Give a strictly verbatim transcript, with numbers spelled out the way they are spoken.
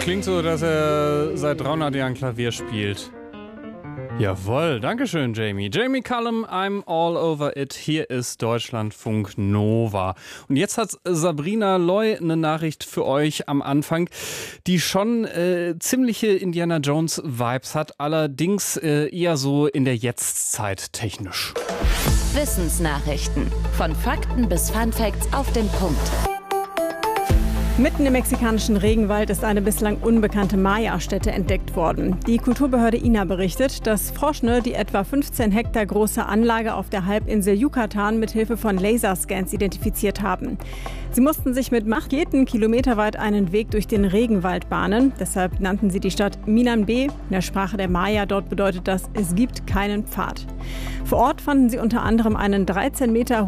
Klingt so, dass er seit dreihundert Jahren Klavier spielt. Jawohl, dankeschön, Jamie. Jamie Cullum, I'm all over it. Hier ist Deutschlandfunk Nova. Und jetzt hat Sabrina Loy eine Nachricht für euch am Anfang, die schon äh, ziemliche Indiana Jones Vibes hat, allerdings äh, eher so in der Jetztzeit technisch. Wissensnachrichten. Von Fakten bis Funfacts auf den Punkt. Mitten im mexikanischen Regenwald ist eine bislang unbekannte Maya-Stätte entdeckt worden. Die Kulturbehörde I N A berichtet, dass Forschende die etwa fünfzehn Hektar große Anlage auf der Halbinsel Yucatan mit Hilfe von Laserscans identifiziert haben. Sie mussten sich mit Macheten kilometerweit einen Weg durch den Regenwald bahnen. Deshalb nannten sie die Stadt Minanbe. In der Sprache der Maya dort bedeutet das, es gibt keinen Pfad. Vor Ort fanden sie unter anderem einen dreizehn Meter